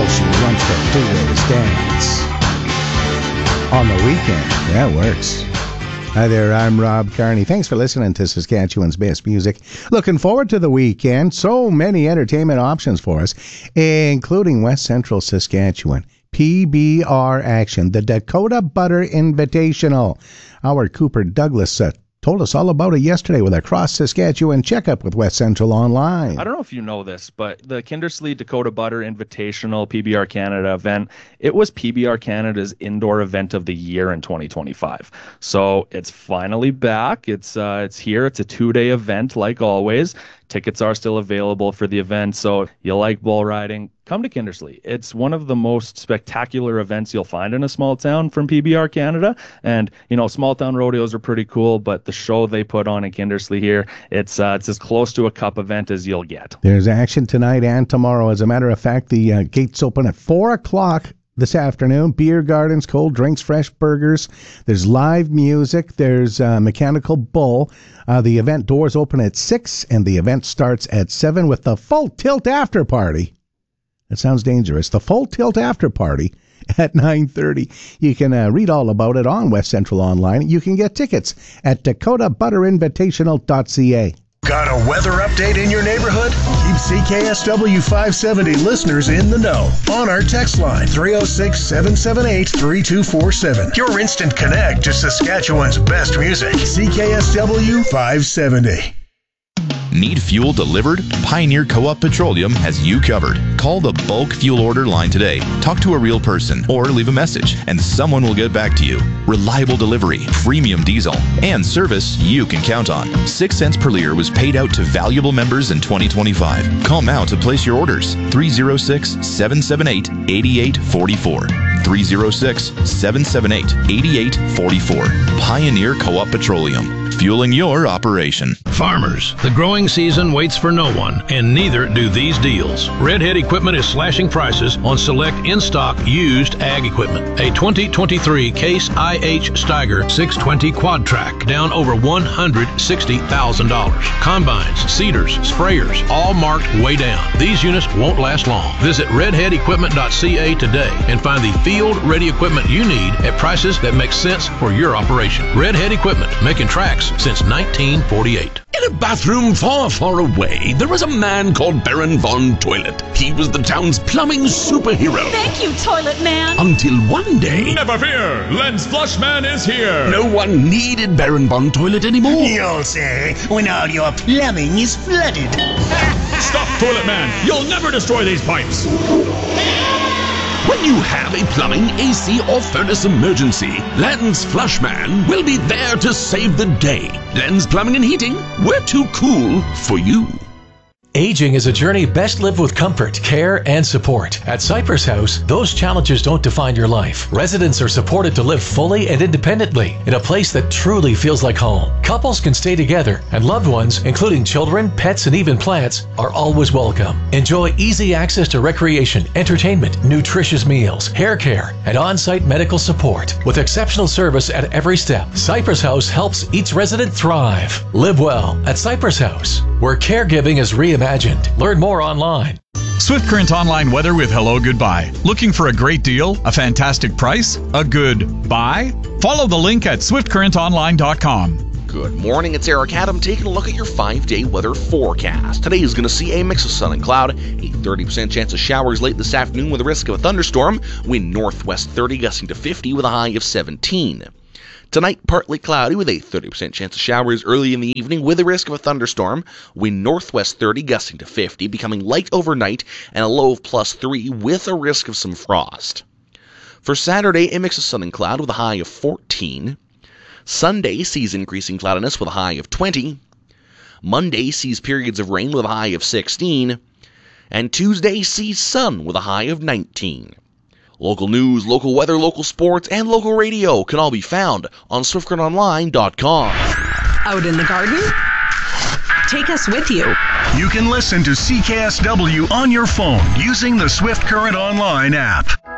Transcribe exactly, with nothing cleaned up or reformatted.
Oh, she wants to do this dance. On the weekend. That works. Hi there, I'm Rob Carney. Thanks for listening to Saskatchewan's Best Music. Looking forward to the weekend. So many entertainment options for us, including West Central Saskatchewan. P B R Action, the Dakota Butter Invitational. Our Cooper Douglas uh, told us all about it yesterday with a Cross Saskatchewan checkup with West Central Online. I don't know if you know this, but the Kindersley Dakota Butter Invitational P B R Canada event, it was P B R Canada's indoor event of the year in twenty twenty-five. So it's finally back. It's uh, it's here. It's a two-day event like always. Tickets are still available for the event, so you like bull riding, come to Kindersley. It's one of the most spectacular events you'll find in a small town from P B R Canada. And, you know, small town rodeos are pretty cool, but the show they put on in Kindersley here, it's uh, it's as close to a cup event as you'll get. There's action tonight and tomorrow. As a matter of fact, the uh, gates open at four o'clock this afternoon. Beer gardens, cold drinks, fresh burgers. There's live music. There's uh, Mechanical Bull. Uh, the event doors open at six, and the event starts at seven with the Full Tilt After Party. That sounds dangerous. The Full Tilt After Party at nine thirty. You can uh, read all about it on West Central Online. You can get tickets at dakota butter invitational dot c a. Got a weather update in your neighborhood? Keep C K S W five seventy listeners in the know on our text line three oh six, seven seven eight, three two four seven. Your instant connect to Saskatchewan's best music. C K S W five seventy. Need fuel delivered? Pioneer Co-op Petroleum has you covered. Call the bulk fuel order line today. Talk to a real person or leave a message and someone will get back to you. Reliable delivery, premium diesel, and service you can count on. Six cents per liter was paid out to valuable members in twenty twenty-five. Call now to place your orders. three oh six, seven seven eight, eight eight four four. three oh six, seven seven eight, eight eight four four. Pioneer Co-op Petroleum. Fueling your operation. Farmers, the growing season waits for no one, and neither do these deals. Redhead Equipment is slashing prices on select in-stock used ag equipment. A twenty twenty-three Case I H Steiger six twenty Quad Track, down over one hundred sixty thousand dollars. Combines, seeders, sprayers, all marked way down. These units won't last long. Visit redhead equipment dot c a today and find the field-ready equipment you need at prices that make sense for your operation. Redhead Equipment, making tracks since nineteen forty-eight. In a bathroom far, far away, there was a man called Baron Von Toilet. He was the town's plumbing superhero. Thank you, Toilet Man. Until one day... Never fear! Lens Flushman is here! No one needed Baron Von Toilet anymore. You'll say, when all your plumbing is flooded. Stop, Toilet Man! You'll never destroy these pipes! When you have a plumbing, A C, or furnace emergency, Lens Flushman will be there to save the day. Lens Plumbing and Heating, we're too cool for you. Aging is a journey best lived with comfort, care, and support. At Cypress House, those challenges don't define your life. Residents are supported to live fully and independently in a place that truly feels like home. Couples can stay together, and loved ones, including children, pets, and even plants, are always welcome. Enjoy easy access to recreation, entertainment, nutritious meals, hair care, and on-site medical support. With exceptional service at every step, Cypress House helps each resident thrive. Live well at Cypress House, where caregiving is reimagined. Learn more online. Swift Current Online weather with Hello Goodbye. Looking for a great deal, a fantastic price, a good buy? Follow the link at swift current online dot com. Good morning, it's Eric Adam taking a look at your five-day weather forecast. Today is going to see a mix of sun and cloud, a thirty percent chance of showers late this afternoon with a risk of a thunderstorm, wind northwest thirty gusting to fifty with a high of seventeen. Tonight, partly cloudy with a thirty percent chance of showers early in the evening with a risk of a thunderstorm. Wind northwest thirty, gusting to fifty, becoming light overnight, and a low of plus three with a risk of some frost. For Saturday, a mix of sun and cloud with a high of fourteen. Sunday sees increasing cloudiness with a high of twenty. Monday sees periods of rain with a high of sixteen. And Tuesday sees sun with a high of nineteen. Local news, local weather, local sports, and local radio can all be found on swift current online dot com. Out in the garden? Take us with you. You can listen to C K S W on your phone using the Swift Current Online app.